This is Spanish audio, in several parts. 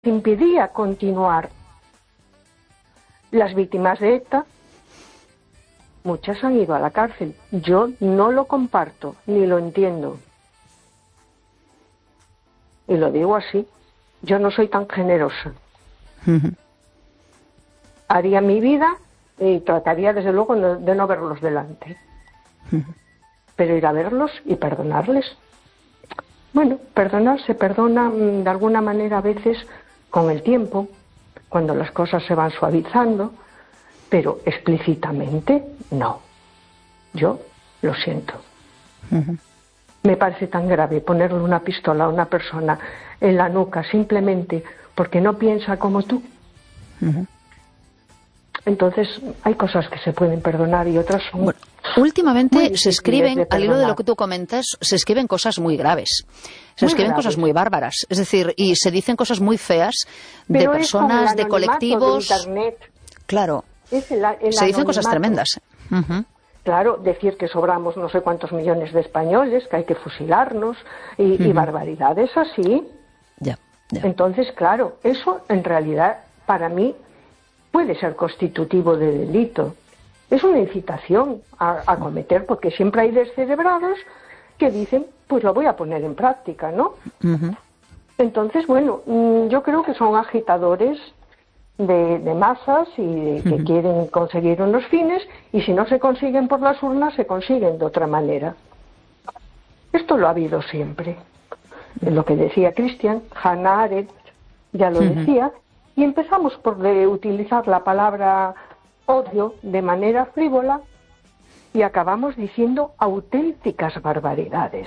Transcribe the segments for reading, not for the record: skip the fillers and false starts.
impedía continuar. Las víctimas de ETA, muchas han ido a la cárcel. Yo no lo comparto, ni lo entiendo. Y lo digo así. Yo no soy tan generosa. Haría mi vida y trataría, desde luego, de no verlos delante. Pero ir a verlos y perdonarles. Bueno, perdonar se perdona de alguna manera a veces con el tiempo, cuando las cosas se van suavizando, pero explícitamente no. Yo lo siento. Me parece tan grave ponerle una pistola a una persona en la nuca simplemente porque no piensa como tú. Entonces hay cosas que se pueden perdonar y otras son... Bueno, últimamente se escriben, al hilo de lo que tú comentas, se escriben cosas muy graves. Se escriben cosas muy bárbaras. Es decir, y se dicen cosas muy feas de personas, de colectivos... De Internet. Claro. Se dicen cosas tremendas. Claro, decir que sobramos no sé cuántos millones de españoles, que hay que fusilarnos, y barbaridades así. Ya. Entonces, claro, eso en realidad para mí puede ser constitutivo de delito. Es una incitación a cometer, porque siempre hay descerebrados que dicen, pues lo voy a poner en práctica, ¿no? Entonces, bueno, yo creo que son agitadores de masas y que quieren conseguir unos fines, y si no se consiguen por las urnas, se consiguen de otra manera. Esto lo ha habido siempre. Es lo que decía Christian, Hannah Arendt ya lo decía, y empezamos por utilizar la palabra odio de manera frívola y acabamos diciendo auténticas barbaridades.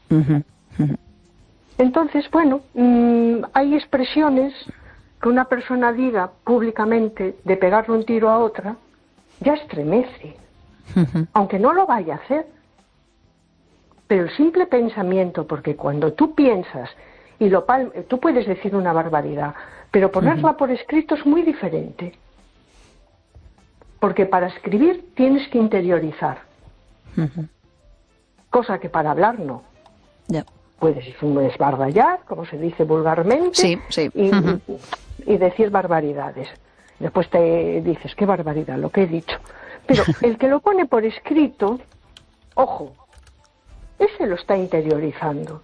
Entonces, bueno, hay expresiones que una persona diga públicamente de pegarle un tiro a otra, ya estremece, aunque no lo vaya a hacer. Pero el simple pensamiento, porque cuando tú piensas y tú puedes decir una barbaridad, pero ponerla por escrito es muy diferente. Porque para escribir tienes que interiorizar. Cosa que para hablar no. Puedes esbardallar, como se dice vulgarmente, y decir barbaridades. Después te dices, qué barbaridad lo que he dicho. Pero el que lo pone por escrito, ojo, ese lo está interiorizando.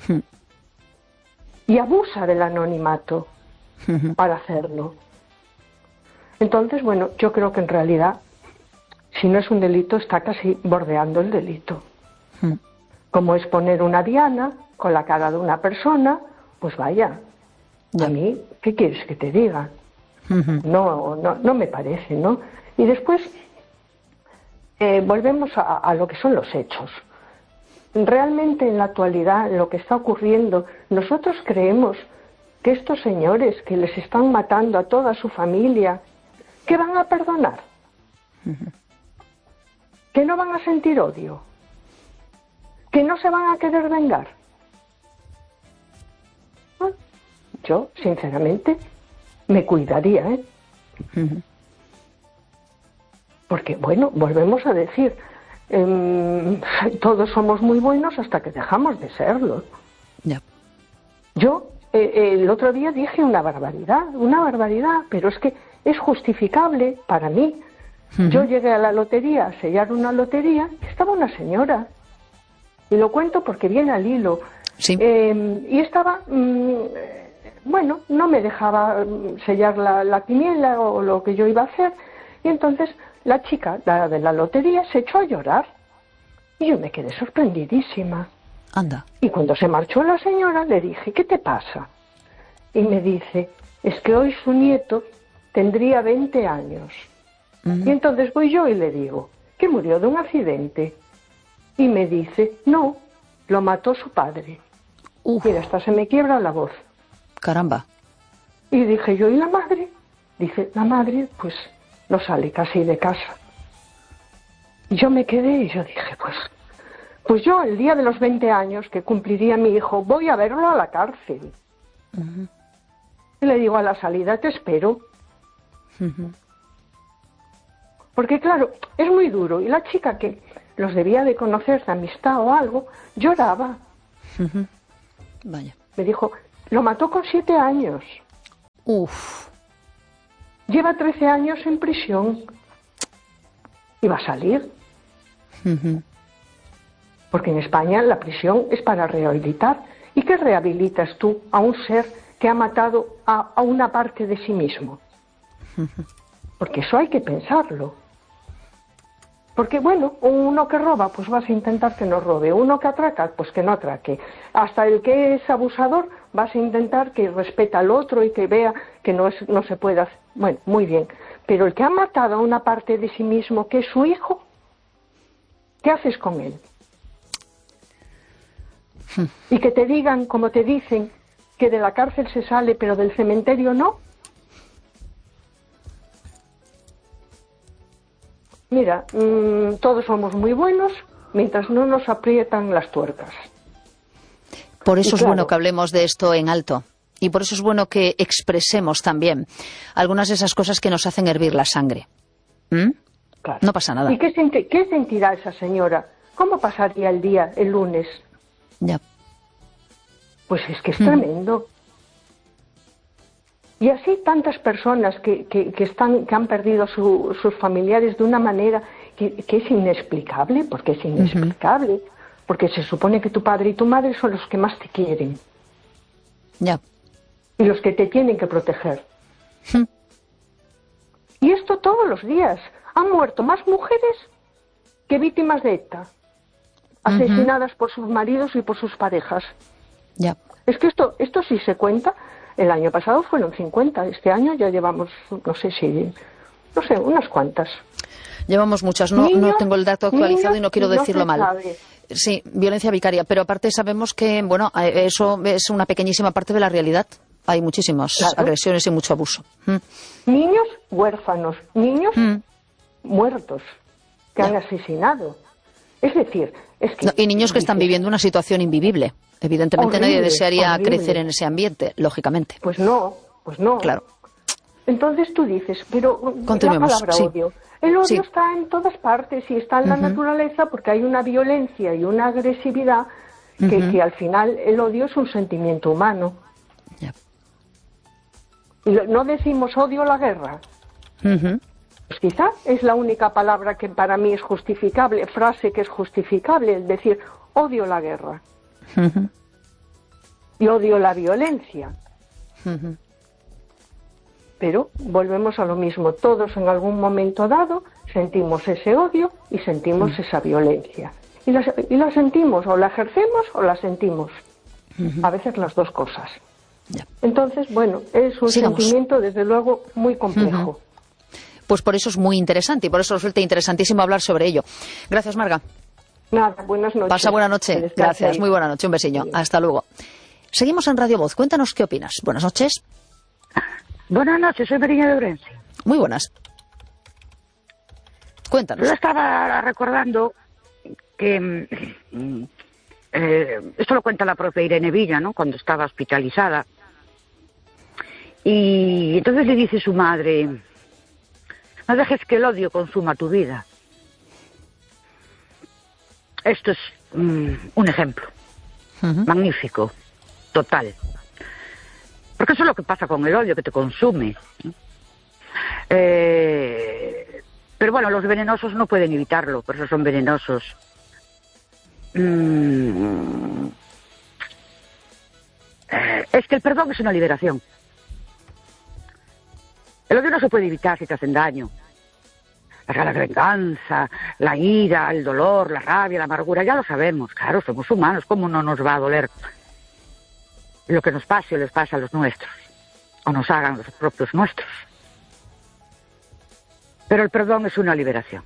Y abusa del anonimato para hacerlo. Entonces, bueno, yo creo que en realidad, si no es un delito, está casi bordeando el delito. Como es poner una diana con la cara de una persona, pues vaya, a mí, ¿qué quieres que te diga? No me parece, ¿no? Y después volvemos a lo que son los hechos. Realmente en la actualidad, lo que está ocurriendo, nosotros creemos que estos señores que les están matando a toda su familia, ¿qué van a perdonar? ¿Que no van a sentir odio? ¿Que no se van a querer vengar? Bueno, yo, sinceramente, me cuidaría, Porque, bueno, volvemos a decir, todos somos muy buenos hasta que dejamos de serlo. Yo el otro día dije una barbaridad, pero es que es justificable para mí. Yo llegué a la lotería, a sellar una lotería, y estaba una señora, y lo cuento porque viene al hilo, y estaba, bueno, no me dejaba sellar la quiniela o lo que yo iba a hacer, y entonces la chica de la lotería se echó a llorar, y yo me quedé sorprendidísima. Anda. Y cuando se marchó la señora le dije, ¿qué te pasa? Y me dice, es que hoy su nieto tendría 20 años. Y entonces voy yo y le digo, que murió de un accidente. Y me dice, no, lo mató su padre. Mira, hasta se me quiebra la voz. Caramba. Y dije yo, ¿y la madre? Dice, la madre, pues, no sale casi de casa. Y yo me quedé y yo dije, pues yo el día de los 20 años que cumpliría mi hijo, voy a verlo a la cárcel. Y le digo, a la salida te espero. Porque claro, es muy duro. Y la chica que los debía de conocer de amistad o algo, lloraba. Vaya. Me dijo, lo mató con 7 años. Uf. Lleva 13 años en prisión y va a salir. Porque en España la prisión es para rehabilitar. ¿Y qué rehabilitas tú a un ser que ha matado a una parte de sí mismo? Porque eso hay que pensarlo. Porque, bueno, uno que roba, pues vas a intentar que no robe. Uno que atraca, pues que no atraque. Hasta el que es abusador, vas a intentar que respete al otro y que vea que no se puede hacer. Bueno, muy bien. Pero el que ha matado a una parte de sí mismo, que es su hijo, ¿qué haces con él? Y que te digan, como te dicen, que de la cárcel se sale, pero del cementerio no. Mira, todos somos muy buenos mientras no nos aprietan las tuercas. Por eso es bueno que hablemos de esto en alto. Y por eso es bueno que expresemos también algunas de esas cosas que nos hacen hervir la sangre. Claro. No pasa nada. ¿Y qué sentirá esa señora? ¿Cómo pasaría el día, el lunes? Ya. Pues es que es tremendo. Y así tantas personas que han perdido sus familiares de una manera que es inexplicable, porque es inexplicable, porque se supone que tu padre y tu madre son los que más te quieren. Ya. Y los que te tienen que proteger. Y esto todos los días. Han muerto más mujeres que víctimas de ETA, asesinadas por sus maridos y por sus parejas. Ya. Es que esto sí se cuenta. El año pasado fueron 50, este año ya llevamos, no sé, unas cuantas. Llevamos muchas, no tengo el dato actualizado y no quiero decirlo mal. Sabe. Sí, violencia vicaria, pero aparte sabemos que, bueno, eso es una pequeñísima parte de la realidad. Hay muchísimas agresiones y mucho abuso. Niños huérfanos, niños muertos que han asesinado. Es decir, es que... y niños que están viviendo una situación invivible. Evidentemente nadie desearía crecer en ese ambiente, lógicamente. Pues no. Claro. Entonces tú dices, pero continuemos. La palabra odio. El odio está en todas partes y está en la naturaleza porque hay una violencia y una agresividad que al final el odio es un sentimiento humano. Ya. Y no decimos odio la guerra. Pues quizá es la única palabra que para mí es justificable, frase que es justificable, es decir, odio la guerra. Y odio la violencia. Pero volvemos a lo mismo, todos en algún momento dado sentimos ese odio y sentimos esa violencia. Y la sentimos, o la ejercemos o la sentimos. A veces las dos cosas. Ya. Entonces, bueno, es un sentimiento desde luego muy complejo. Pues por eso es muy interesante y por eso resulta interesantísimo hablar sobre ello. Gracias, Marga. Nada, buenas noches. Pasa buena noche. Gracias, muy buena noche. Un besiño. Adiós. Hasta luego. Seguimos en Radio Voz. Cuéntanos qué opinas. Buenas noches. Buenas noches, soy Mariña de Ourense. Muy buenas. Cuéntanos. Yo estaba recordando que esto lo cuenta la propia Irene Villa, ¿no? Cuando estaba hospitalizada. Y entonces le dice su madre: no dejes que el odio consuma tu vida. Esto es un ejemplo magnífico, total. Porque eso es lo que pasa con el odio, que te consume. Pero bueno, los venenosos no pueden evitarlo, por eso son venenosos. Es que el perdón es una liberación. El odio no se puede evitar si te hacen daño. Las ganas de venganza, la ira, el dolor, la rabia, la amargura, ya lo sabemos, claro, somos humanos, ¿cómo no nos va a doler lo que nos pase o les pasa a los nuestros? O nos hagan los propios nuestros. Pero el perdón es una liberación.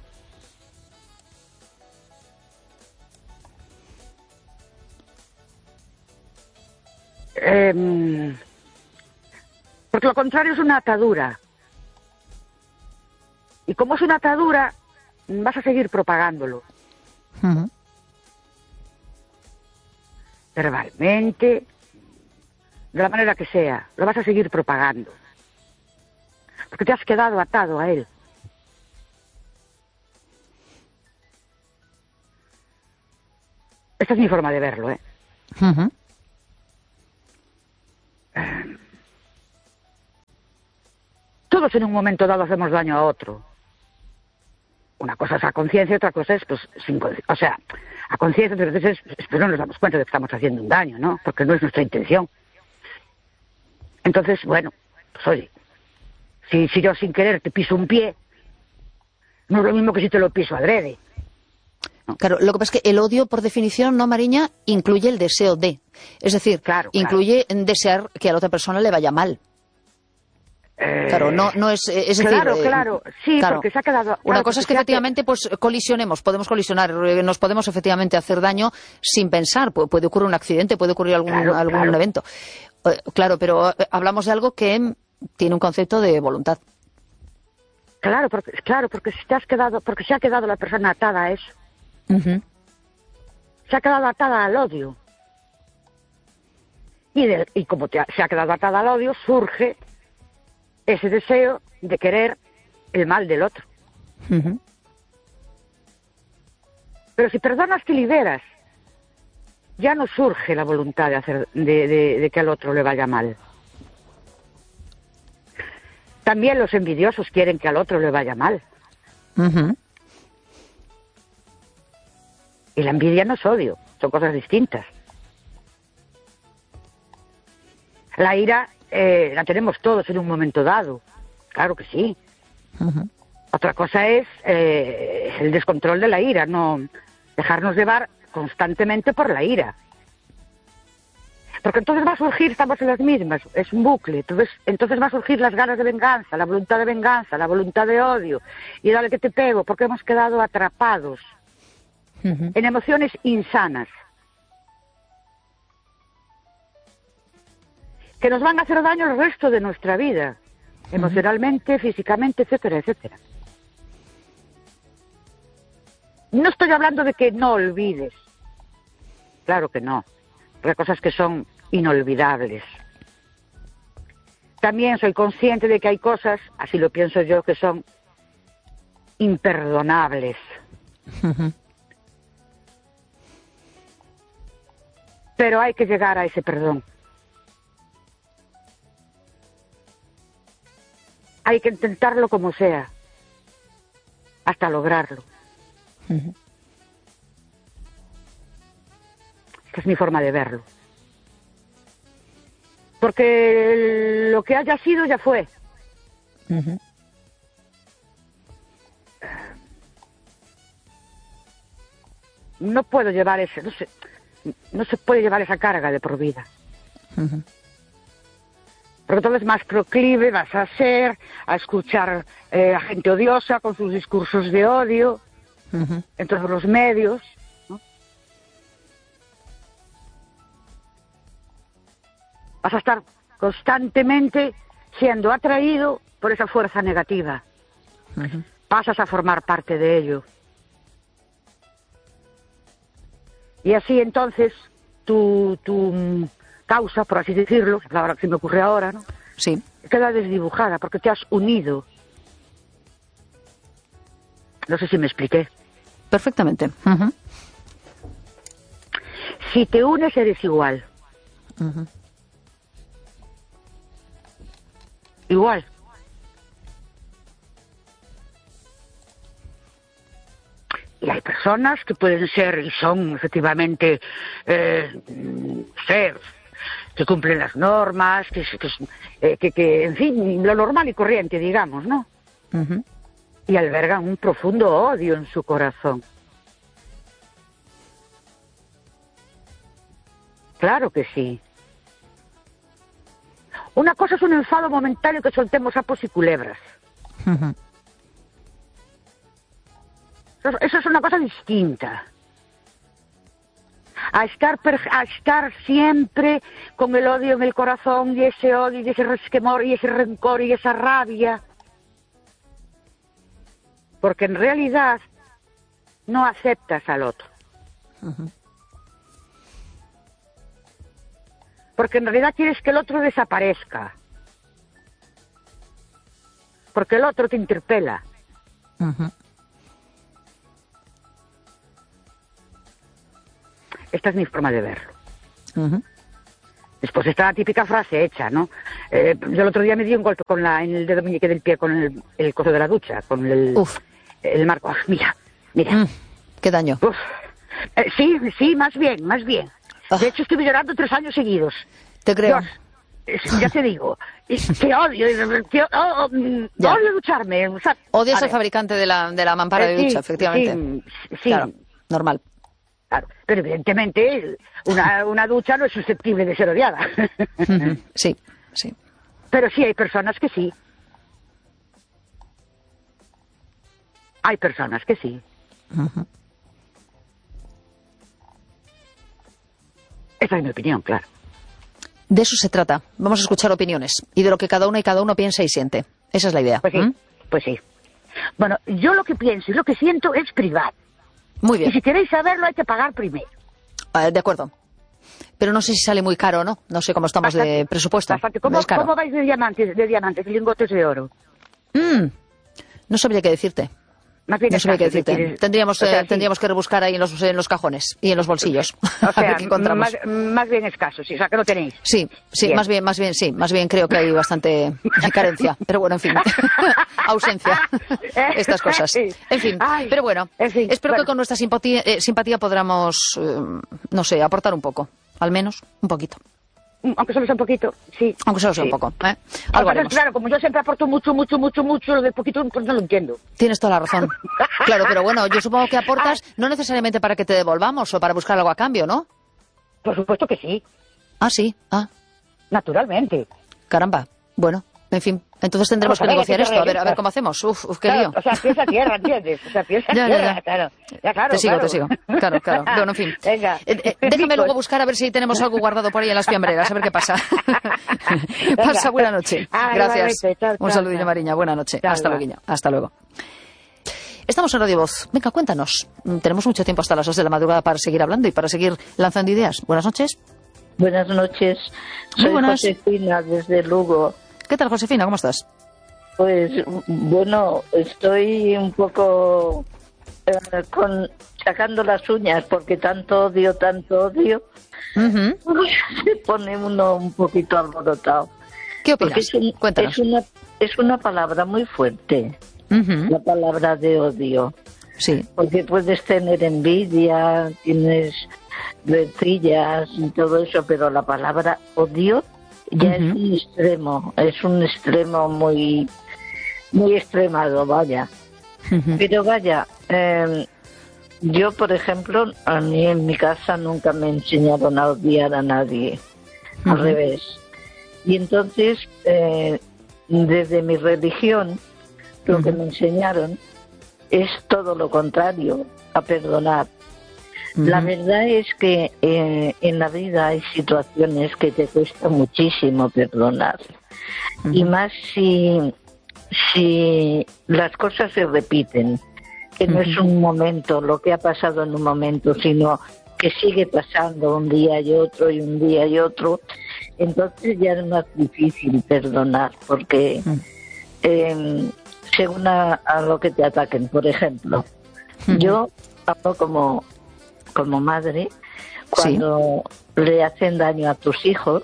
Porque lo contrario es una atadura. Y como es una atadura, vas a seguir propagándolo. Verbalmente, de la manera que sea, lo vas a seguir propagando. Porque te has quedado atado a él. Esta es mi forma de verlo, Todos en un momento dado hacemos daño a otro. Una cosa es a conciencia, otra cosa es, pues, o sea, a conciencia, otras veces pues no nos damos cuenta de que estamos haciendo un daño, ¿no? Porque no es nuestra intención. Entonces, bueno, pues oye, si yo sin querer te piso un pie, no es lo mismo que si te lo piso adrede. ¿No? Claro, lo que pasa es que el odio, por definición, ¿no, Mariña? Incluye el deseo de. Es decir, incluye desear que a la otra persona le vaya mal. Claro, no es decir... Claro, sí, claro, porque se ha quedado... Una cosa es que efectivamente pues colisionemos, podemos colisionar, nos podemos efectivamente hacer daño sin pensar, puede ocurrir un accidente, puede ocurrir algún evento. Claro, pero hablamos de algo que tiene un concepto de voluntad. Claro, porque se ha quedado la persona atada a eso. Se ha quedado atada al odio. Y como se ha quedado atada al odio, surge ese deseo de querer el mal del otro. Pero si perdonas y liberas, ya no surge la voluntad de que al otro le vaya mal. También los envidiosos quieren que al otro le vaya mal. Y la envidia no es odio, son cosas distintas. La ira la tenemos todos en un momento dado, claro que sí. Otra cosa es el descontrol de la ira, no dejarnos llevar constantemente por la ira. Porque entonces va a surgir, estamos en las mismas, es un bucle, entonces va a surgir las ganas de venganza, la voluntad de odio, y dale que te pego, porque hemos quedado atrapados en emociones insanas, que nos van a hacer daño el resto de nuestra vida, emocionalmente, físicamente, etcétera, etcétera. No estoy hablando de que no olvides, claro que no, hay cosas que son inolvidables. También soy consciente de que hay cosas, así lo pienso yo, que son imperdonables. Pero hay que llegar a ese perdón. Hay que intentarlo como sea, hasta lograrlo. Esta es mi forma de verlo. Porque lo que haya sido ya fue. No puedo llevar no se puede llevar esa carga de por vida. Porque entonces más proclive vas a ser a escuchar a gente odiosa con sus discursos de odio en todos los medios, ¿no? Vas a estar constantemente siendo atraído por esa fuerza negativa. Pasas a formar parte de ello. Y así entonces tu causa, por así decirlo, la palabra que se me ocurre ahora, ¿no? Sí. Queda desdibujada porque te has unido. No sé si me expliqué. Perfectamente. Si te unes eres igual. Igual. Y hay personas que pueden ser y son efectivamente seres que cumplen las normas, que en fin, lo normal y corriente, digamos, ¿no? Y albergan un profundo odio en su corazón. Claro que sí. Una cosa es un enfado momentáneo que soltemos sapos y culebras. Eso es una cosa distinta. A estar siempre con el odio en el corazón, y ese odio, y ese resquemor, y ese rencor, y esa rabia. Porque en realidad no aceptas al otro. Porque en realidad quieres que el otro desaparezca. Porque el otro te interpela. Esta es mi forma de verlo. Después está la típica frase hecha, ¿no? Yo el otro día me di un golpe en el dedo meñique del pie con el coso de la ducha, con el marco. Ah, mira. ¿Qué daño? Uf. Sí, más bien. De hecho, estuve llorando 3 años seguidos. Te creo. Dios, ya te digo, que odio ducharme. O sea, odias al fabricante de la mampara de ducha, efectivamente. Sí. Claro, normal. Claro, pero evidentemente una ducha no es susceptible de ser odiada. Sí. Pero sí hay personas que sí. Hay personas que sí. Esa es mi opinión, claro. De eso se trata. Vamos a escuchar opiniones y de lo que cada una y cada uno piensa y siente. Esa es la idea. Pues sí. Bueno, yo lo que pienso y lo que siento es privado. Muy bien. Y si queréis saberlo hay que pagar primero. De acuerdo. Pero no sé si sale muy caro o no. No sé cómo estamos de presupuesto. ¿Cómo vais de diamantes, lingotes de oro? No sabría qué decirte. Más bien no sabría qué decirte. Tendríamos que rebuscar ahí en los cajones y en los bolsillos. O sea, a ver qué encontramos. Más bien escaso, sí, o sea, que lo tenéis. Sí, bien. Más bien creo que hay bastante carencia. Pero bueno, en fin. Ausencia. Estas cosas. En fin. Pero bueno, espero que con nuestra simpatía podamos, no sé, aportar un poco. Al menos un poquito. Aunque solo sea un poquito, sí. Aunque solo sea un poco, ¿eh? Algo haremos. Claro, como yo siempre aporto mucho, lo del poquito, pues no lo entiendo. Tienes toda la razón. Claro, pero bueno, yo supongo que aportas no necesariamente para que te devolvamos o para buscar algo a cambio, ¿no? Por supuesto que sí. Ah, sí. Naturalmente. Caramba. Bueno, en fin. Entonces tendremos que negociar esto, a ver cómo hacemos. Uf, qué lío. O sea, piensa tierra, ¿entiendes? O sea, piensa tierra, claro. Ya, claro. Te sigo. Claro. Bueno, en fin. Venga. Déjame luego buscar a ver si tenemos algo guardado por ahí en las fiambreras, a ver qué pasa. Pasa buena noche. Gracias. Un saludillo, Mariña. Buena noche. Hasta luego. Hasta luego. Estamos en Radio Voz. Venga, cuéntanos. Tenemos mucho tiempo hasta las 2 de la madrugada para seguir hablando y para seguir lanzando ideas. Buenas noches. Buenas noches. Muy buenas. Soy Josefina, desde Lugo. ¿Qué tal, Josefina? ¿Cómo estás? Pues, bueno, estoy un poco sacando las uñas porque tanto odio. Se pone uno un poquito alborotado. ¿Qué opinas? Cuéntanos. Es una palabra muy fuerte, la palabra de odio. Sí. Porque puedes tener envidia, tienes rencillas y todo eso, pero la palabra odio ya es un extremo muy extremado, vaya. Pero vaya, yo, por ejemplo, a mí en mi casa nunca me enseñaron a odiar a nadie, al revés. Y entonces, desde mi religión, lo que me enseñaron es todo lo contrario, a perdonar. La verdad es que en la vida hay situaciones que te cuesta muchísimo perdonar. Y más si las cosas se repiten, que no es un momento, lo que ha pasado en un momento, sino que sigue pasando un día y otro y un día y otro, entonces ya es más difícil perdonar, porque según a lo que te ataquen, por ejemplo, yo hablo como madre, cuando le hacen daño a tus hijos,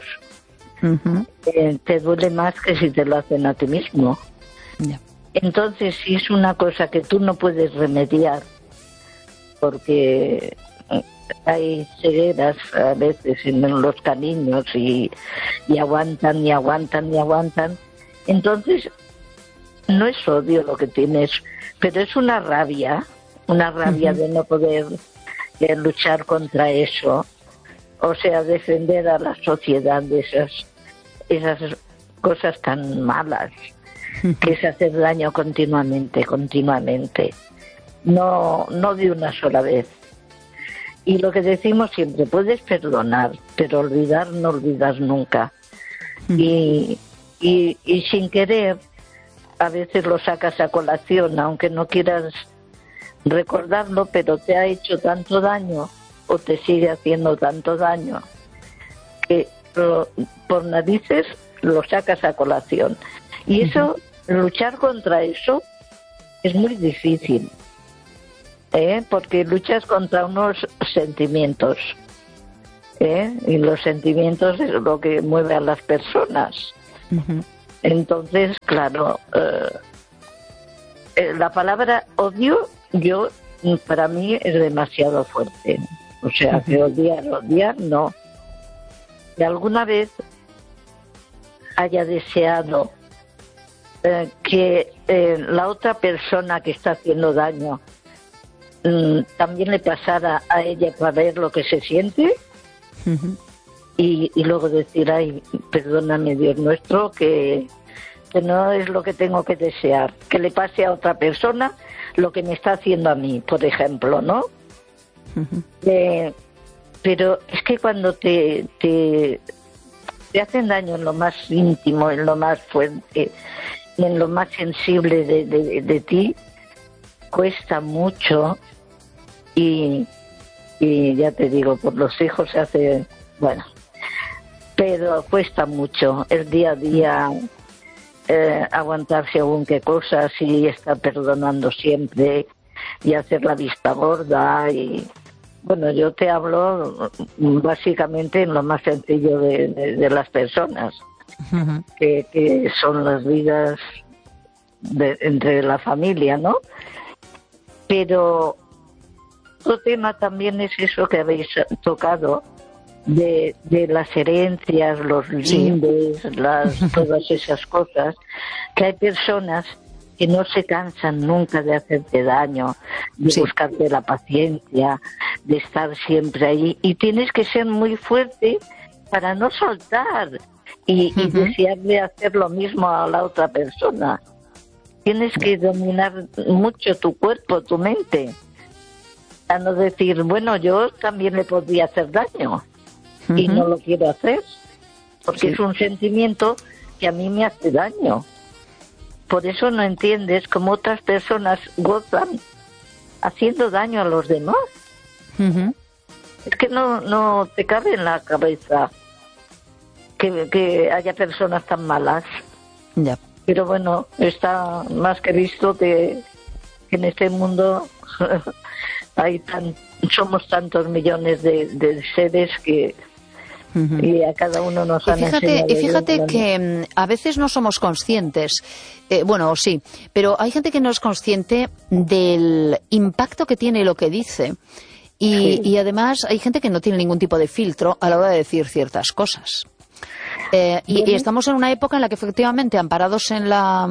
te duele más que si te lo hacen a ti mismo. Entonces, si es una cosa que tú no puedes remediar, porque hay cegueras a veces en los caniños y aguantan, entonces no es odio lo que tienes, pero es una rabia de no poder luchar contra eso, o sea, defender a la sociedad de esas cosas tan malas, que es hacer daño continuamente, no de una sola vez. Y lo que decimos siempre, puedes perdonar, pero olvidar no olvidas nunca. Y sin querer, a veces lo sacas a colación, aunque no quieras recordarlo, pero te ha hecho tanto daño o te sigue haciendo tanto daño que por narices lo sacas a colación. Y eso, luchar contra eso es muy difícil, porque luchas contra unos sentimientos. Y los sentimientos es lo que mueve a las personas. Entonces, claro, la palabra odio, para mí es demasiado fuerte. O sea, que odiar, no. Que alguna vez haya deseado que la otra persona que está haciendo daño también le pasara a ella para ver lo que se siente, y luego decir, ay, perdóname, Dios nuestro, que no es lo que tengo que desear, que le pase a otra persona lo que me está haciendo a mí, por ejemplo, ¿no? Pero es que cuando te hacen daño en lo más íntimo, en lo más fuerte, en lo más sensible de ti, cuesta mucho, y ya te digo, por los hijos se hace, bueno, pero cuesta mucho el día a día aguantar según qué cosas y estar perdonando siempre y hacer la vista gorda. Y bueno, yo te hablo básicamente en lo más sencillo de las personas, que son las vidas entre la familia, ¿no? Pero otro tema también es eso que habéis tocado, de las herencias, los lindes, todas esas cosas, que hay personas que no se cansan nunca de hacerte daño, de buscarte la paciencia, de estar siempre ahí, y tienes que ser muy fuerte para no soltar y desearle hacer lo mismo a la otra persona. Tienes que dominar mucho tu cuerpo, tu mente, a no decir, bueno, yo también le podría hacer daño y no lo quiero hacer, porque es un sentimiento que a mí me hace daño. Por eso no entiendes cómo otras personas gozan haciendo daño a los demás. Es que no te cabe en la cabeza que haya personas tan malas. Ya. Pero bueno, está más que visto que en este mundo somos tantos millones de seres que y a cada uno nos han enseñado. Y fíjate que a veces no somos conscientes, bueno, sí, pero hay gente que no es consciente del impacto que tiene lo que dice. Y además hay gente que no tiene ningún tipo de filtro a la hora de decir ciertas cosas. Y estamos en una época en la que efectivamente, amparados en la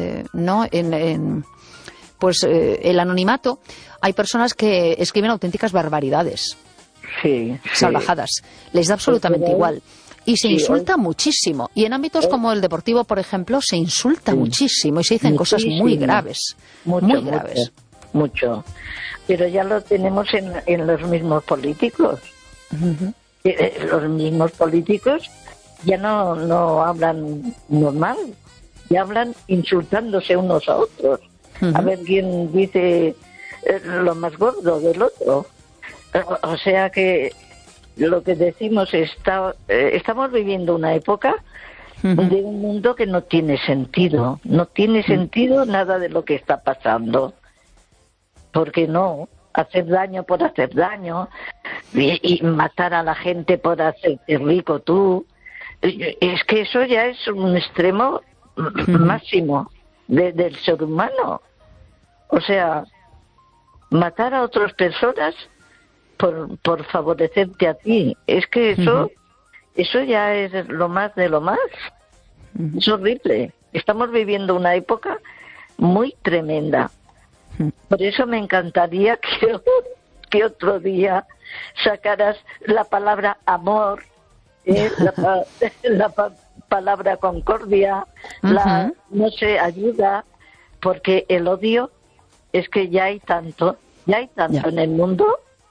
el anonimato, hay personas que escriben auténticas barbaridades, salvajadas. Les da absolutamente igual. Y se insulta muchísimo. Y en ámbitos como el deportivo, por ejemplo, se insulta muchísimo y se dicen cosas muy graves. Muy graves. Mucho. Pero ya lo tenemos en los mismos políticos. Los mismos políticos ya no hablan normal, ya hablan insultándose unos a otros. A ver quién dice lo más gordo del otro. O sea que lo que decimos, estamos viviendo una época de un mundo que no tiene sentido. No tiene sentido nada de lo que está pasando. Porque no, hacer daño por hacer daño y matar a la gente por hacerte rico tú. Es que eso ya es un extremo máximo del ser humano. O sea, matar a otras personas por favorecerte a ti. Es que eso ya es lo más de lo más. Es horrible. Estamos viviendo una época muy tremenda. Por eso me encantaría que otro día sacaras la palabra amor, la palabra concordia, ayuda, porque el odio es que ya hay tanto en el mundo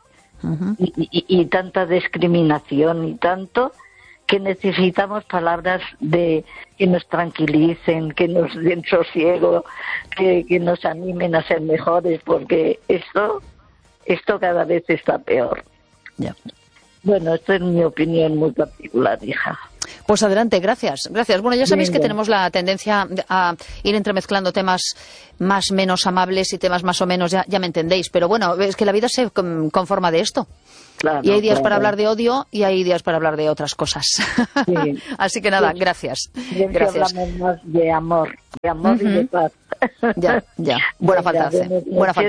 y tanta discriminación y tanto que necesitamos palabras que nos tranquilicen, que nos den sosiego, que nos animen a ser mejores, porque esto cada vez está peor. Bueno, esta es mi opinión muy particular, hija. Pues adelante, gracias. Bueno, ya sabéis que tenemos la tendencia a ir entremezclando temas más menos amables y temas más o menos, ya me entendéis. Pero bueno, es que la vida se conforma de esto. Claro, y hay días para hablar de odio y hay días para hablar de otras cosas. Sí. Así que nada, gracias. Gracias. Hablamos más de amor y de paz. Ya. Buena falta hace.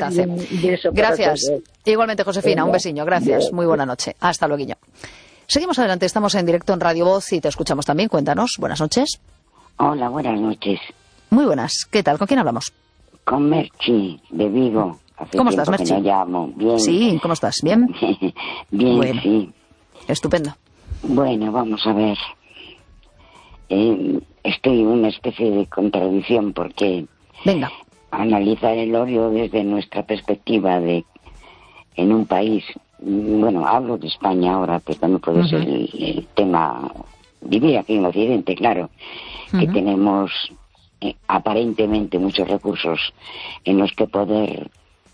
Gracias. Igualmente, Josefina, un besiño. Gracias. Muy buena noche. Hasta luego. Seguimos adelante, estamos en directo en Radio Voz y te escuchamos también. Cuéntanos. Buenas noches. Hola, buenas noches. Muy buenas. ¿Qué tal? ¿Con quién hablamos? Con Merchi, de Vigo. ¿Cómo estás, Merchi? No llamo. Bien. Sí, ¿cómo estás? ¿Bien? Bien, bueno. Sí. Estupendo. Bueno, vamos a ver. Estoy en una especie de contradicción porque... Venga. Analizar el odio desde nuestra perspectiva en un país... Bueno, hablo de España ahora, pues también puede ser el tema... Vivir aquí en Occidente, claro, que tenemos aparentemente muchos recursos en los que poder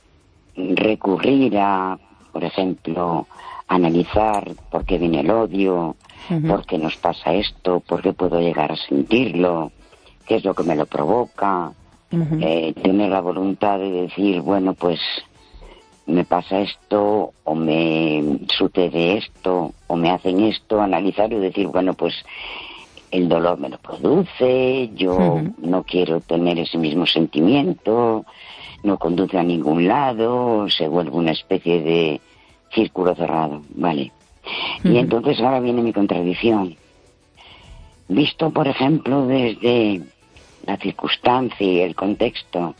recurrir a, por ejemplo, analizar por qué viene el odio, por qué nos pasa esto, por qué puedo llegar a sentirlo, qué es lo que me lo provoca, tener la voluntad de decir, bueno, pues me pasa esto, o me sucede esto, o me hacen esto, analizar y decir, bueno, pues el dolor me lo produce, yo no quiero tener ese mismo sentimiento, no conduce a ningún lado, se vuelve una especie de círculo cerrado, ¿vale? Y entonces ahora viene mi contradicción. Visto, por ejemplo, desde la circunstancia y el contexto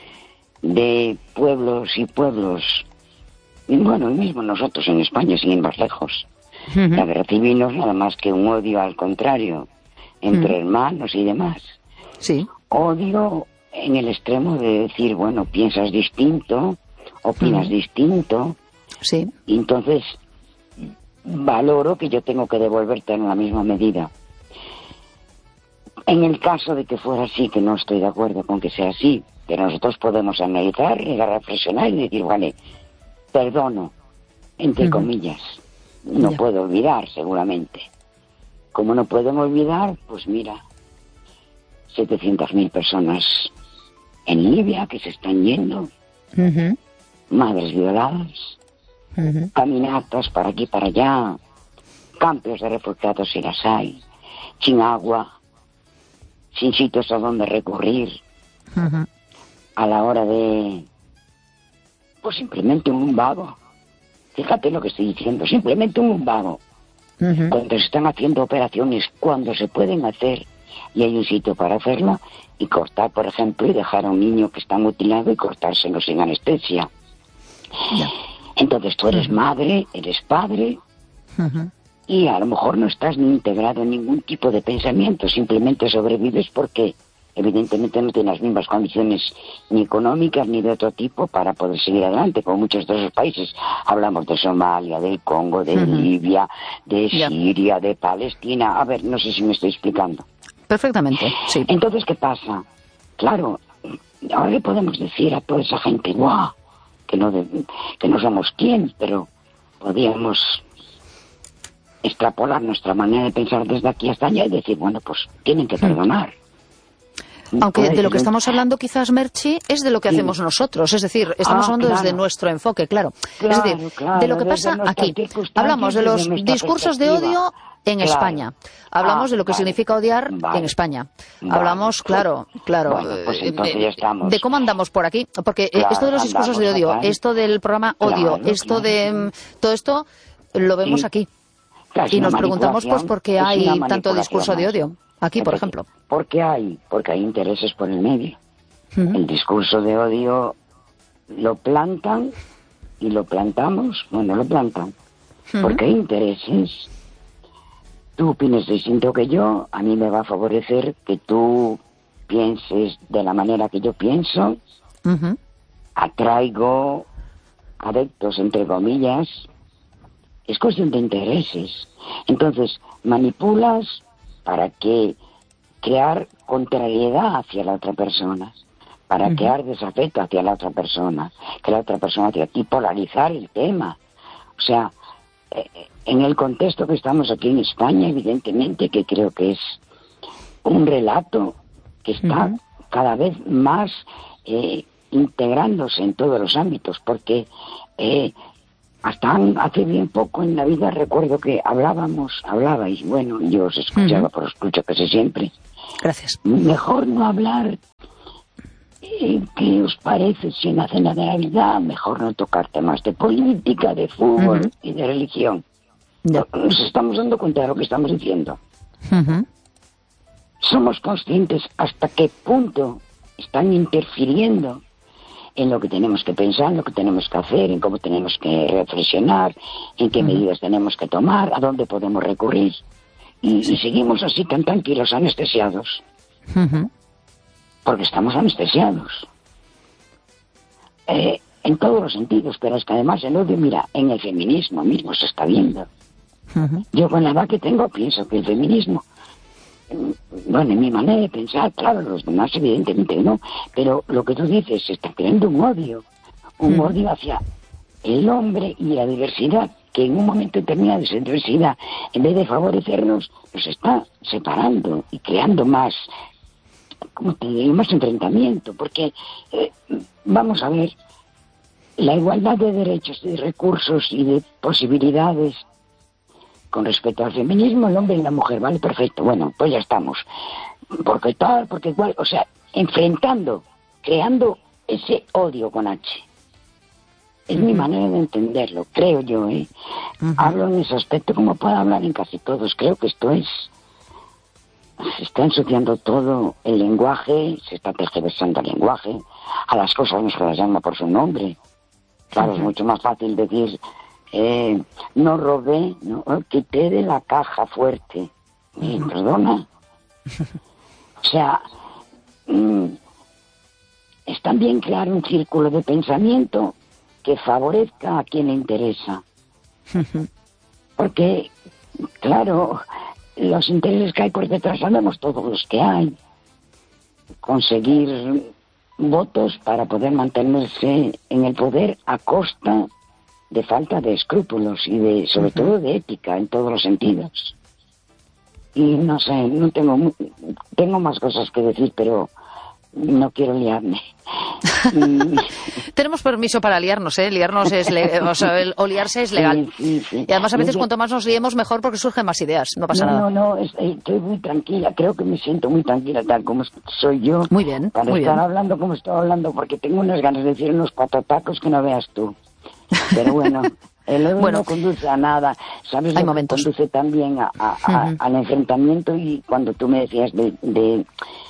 de pueblos y pueblos, y bueno, mismo nosotros en España, sin ir más lejos, la guerra civil no es nada más que un odio al contrario, entre hermanos y demás. Sí. Odio en el extremo de decir, bueno, piensas distinto, opinas distinto, sí. Y entonces valoro que yo tengo que devolverte en la misma medida. En el caso de que fuera así, que no estoy de acuerdo con que sea así, pero nosotros podemos analizar, llegar a reflexionar y decir, vale, perdono, entre comillas, no puedo olvidar seguramente. Como no pueden olvidar, pues mira, 700.000 personas en Libia que se están yendo, madres violadas, caminatas para aquí y para allá, campos de refugiados si las hay, sin agua, sin sitios a donde recurrir, a la hora de, pues simplemente un vago. Fíjate lo que estoy diciendo, simplemente un vago. Cuando se están haciendo operaciones, cuando se pueden hacer y hay un sitio para hacerlo, y cortar, por ejemplo, y dejar a un niño que está mutilado y cortárselo sin anestesia. Entonces tú eres madre, eres padre, y a lo mejor no estás ni integrado en ningún tipo de pensamiento, simplemente sobrevives porque evidentemente no tienes las mismas condiciones ni económicas ni de otro tipo para poder seguir adelante, como muchos de esos países. Hablamos de Somalia, del Congo, de Libia, de Siria, de Palestina. A ver, no sé si me estoy explicando. Perfectamente, sí. Entonces, ¿qué pasa? Claro, ahora le podemos decir a toda esa gente, ¡guau!, que no somos quién, pero podíamos extrapolar nuestra manera de pensar desde aquí hasta allá y decir, bueno, pues tienen que perdonar. Aunque de lo que estamos hablando quizás, Merchi, es de lo que hacemos nosotros. Es decir, estamos hablando desde nuestro enfoque, claro. Es decir, de lo que pasa aquí. Hablamos de los discursos de odio en España. Hablamos de lo que significa odiar en España. Hablamos, claro, bueno, pues entonces ya estamos. De cómo andamos por aquí. Porque esto de los discursos de odio, esto del programa odio, esto de todo esto, lo vemos aquí. Y nos preguntamos, pues, por qué hay tanto discurso de odio. Aquí, por ejemplo. Porque hay intereses por el medio. El discurso de odio lo plantan y lo plantamos. Bueno, lo plantan. Porque hay intereses. Tú opinas distinto que yo, a mí me va a favorecer que tú pienses de la manera que yo pienso. Atraigo adeptos, entre comillas. Es cuestión de intereses. Entonces, manipulas para que crear contrariedad hacia la otra persona, para crear desafecto hacia la otra persona, que la otra persona hacia ti, polarizar el tema. O sea, en el contexto que estamos aquí en España, evidentemente, que creo que es un relato que está cada vez más integrándose en todos los ámbitos, porque hasta hace bien poco en la vida recuerdo que hablabais, bueno, yo os escuchaba, por escucho casi siempre. Gracias. Mejor no hablar, ¿qué os parece si en la cena de Navidad mejor no tocar temas de política, de fútbol y de religión? Nos estamos dando cuenta de lo que estamos diciendo. Somos conscientes hasta qué punto están interfiriendo en lo que tenemos que pensar, en lo que tenemos que hacer, en cómo tenemos que reflexionar, en qué medidas tenemos que tomar, a dónde podemos recurrir. Y seguimos así tan tranquilos, anestesiados. Porque estamos anestesiados. En todos los sentidos, pero es que además el odio, mira, en el feminismo mismo se está viendo. Yo con la edad que tengo pienso que el feminismo, bueno, en mi manera de pensar, claro, los demás evidentemente no, pero lo que tú dices, se está creando un odio hacia el hombre y la diversidad, que en un momento determinado de esa diversidad, en vez de favorecernos, nos está separando y creando más, ¿cómo te digo?, más enfrentamiento, porque vamos a ver, la igualdad de derechos, de recursos y de posibilidades con respecto al feminismo, el hombre y la mujer, vale, perfecto, bueno, pues ya estamos, porque tal, porque igual, o sea, enfrentando, creando ese odio con H. Es mi manera de entenderlo, creo yo, Hablo en ese aspecto como puedo hablar en casi todos, creo que esto se está ensuciando todo el lenguaje, se está tergiversando el lenguaje, a las cosas no se las llama por su nombre. Claro, es mucho más fácil decir, no robé, no, quité de la caja fuerte. Perdona. O sea, es también crear un círculo de pensamiento que favorezca a quien le interesa. Porque, claro, los intereses que hay por detrás sabemos todos los que hay. Conseguir votos para poder mantenerse en el poder a costa de falta de escrúpulos y de, sobre todo, de ética en todos los sentidos. Y no sé, no tengo más cosas que decir, pero no quiero liarme. Tenemos permiso para liarnos, liarnos es o liarse es legal. Sí. Y además a veces cuanto más nos liemos mejor, porque surgen más ideas, no pasa nada. No, estoy muy tranquila, creo que me siento muy tranquila tal como soy yo. Muy bien, para muy estar bien. hablando como estoy hablando, porque tengo unas ganas de decir unos patatacos que no veas tú. Pero bueno, el odio no conduce a nada. ¿Sabes? Hay lo momentos. que conduce también al enfrentamiento, y cuando tú me decías de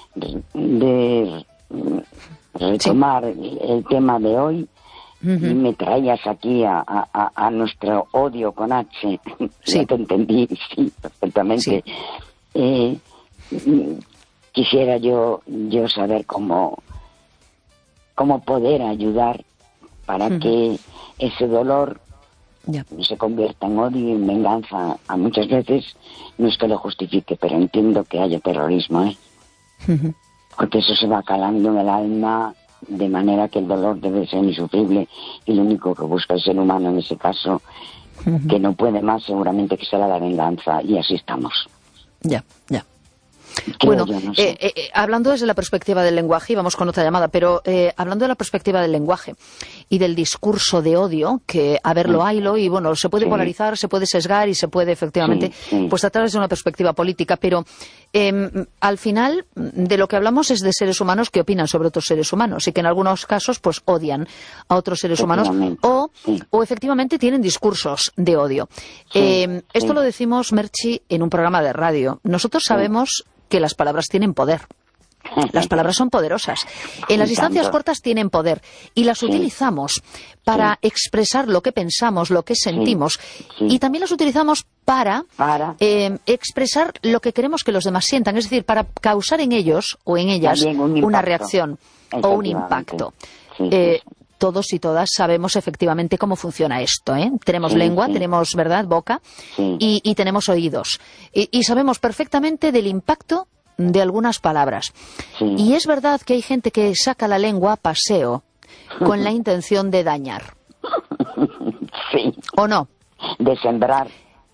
retomar el tema de hoy, y me traías aquí a nuestro odio con H. Sí. Ya te entendí, sí, perfectamente. Sí. Quisiera yo saber cómo poder ayudar para que ese dolor no se convierta en odio y en venganza. A muchas veces no es que lo justifique, pero entiendo que haya terrorismo, porque eso se va calando en el alma de manera que el dolor debe ser insufrible, y lo único que busca el ser humano en ese caso, que no puede más, seguramente que será la venganza, y así estamos. Ya. Creo Bueno, yo, no sé. hablando desde la perspectiva del lenguaje, y vamos con otra llamada, pero hablando de la perspectiva del lenguaje y del discurso de odio, que, a ver, lo haylo, y bueno, se puede polarizar, se puede sesgar y se puede efectivamente pues tratar desde una perspectiva política, pero al final de lo que hablamos es de seres humanos que opinan sobre otros seres humanos y que en algunos casos pues odian a otros seres humanos o efectivamente tienen discursos de odio. Esto lo decimos, Merchi, en un programa de radio. Nosotros sabemos que las palabras tienen poder. Las palabras son poderosas. En las distancias cortas tienen poder y las utilizamos para expresar lo que pensamos, lo que sentimos, y también las utilizamos para expresar lo que queremos que los demás sientan, es decir, para causar en ellos o en ellas una reacción o un impacto. Todos y todas sabemos efectivamente cómo funciona esto, Tenemos lengua, tenemos, ¿verdad?, boca, y tenemos oídos. Y sabemos perfectamente del impacto de algunas palabras. Y es verdad que hay gente que saca la lengua a paseo con la intención de dañar. Sí. ¿O no? De sembrar.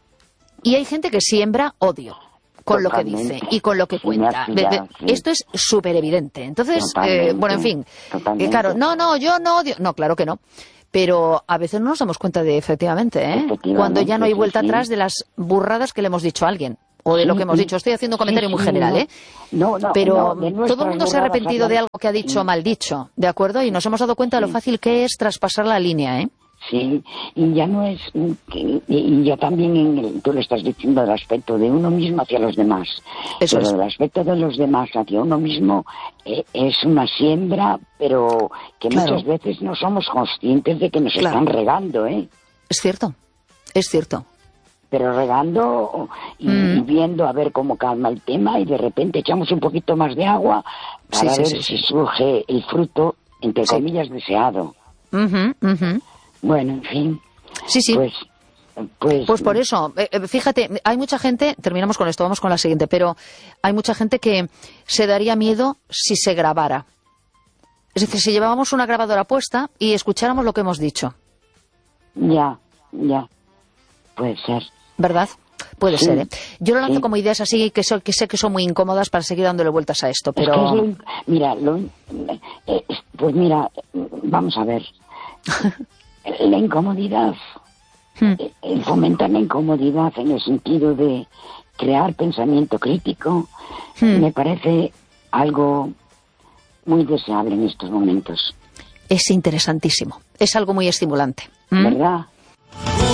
Y hay gente que siembra odio con lo que dice y con lo que cuenta. Esto es súper evidente. Entonces, bueno, en fin, claro, no, yo no odio. No, claro que no. Pero a veces no nos damos cuenta de, efectivamente, cuando ya no hay vuelta atrás de las burradas que le hemos dicho a alguien. O de lo que hemos dicho. Estoy haciendo un comentario muy general, pero todo el mundo se ha arrepentido de algo que ha dicho mal dicho, ¿de acuerdo? Y nos hemos dado cuenta de lo fácil que es traspasar la línea, Sí, y ya no es... Y ya también tú le estás diciendo el aspecto de uno mismo hacia los demás. Pero el aspecto de los demás hacia uno mismo es una siembra, pero que muchas veces no somos conscientes de que nos están regando, Es cierto, es cierto. Pero regando y viendo a ver cómo calma el tema, y de repente echamos un poquito más de agua para ver si surge el fruto, entre comillas, deseado. Bueno, en fin. Sí. Pues por eso, fíjate, hay mucha gente, terminamos con esto, vamos con la siguiente, pero hay mucha gente que se daría miedo si se grabara. Es decir, si llevábamos una grabadora puesta y escucháramos lo que hemos dicho. Ya. Puede ser. ¿Verdad? Puede ser, Yo lo lanzo como ideas así que sé que son muy incómodas para seguir dándole vueltas a esto, pero... pues mira, vamos a ver. La incomodidad, el fomentar la incomodidad en el sentido de crear pensamiento crítico, me parece algo muy deseable en estos momentos. Es interesantísimo, es algo muy estimulante. ¿Verdad?